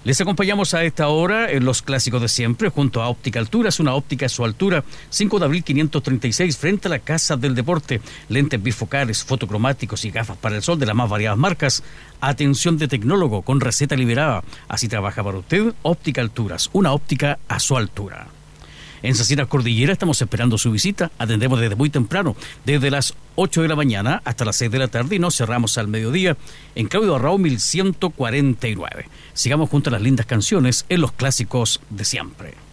Les acompañamos a esta hora en los clásicos de siempre junto a Óptica Alturas, una óptica a su altura, 5 de abril 536, frente a la Casa del Deporte. Lentes bifocales, fotocromáticos y gafas para el sol de las más variadas marcas. Atención de tecnólogo con receta liberada. Así trabaja para usted Óptica Alturas, una óptica a su altura. En Sacinas Cordillera estamos esperando su visita. Atendemos desde muy temprano, desde las 8 de la mañana hasta las 6 de la tarde y nos cerramos al mediodía en Claudio Arrao 1149. Sigamos junto a las lindas canciones en los clásicos de siempre.